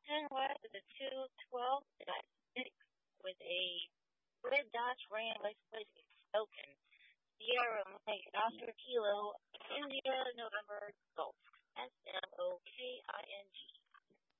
10 west of the 212.6 with a red Dodge Ram license plate spoken. Sierra Mike Oscar Kilo India November Golf. SMOKING.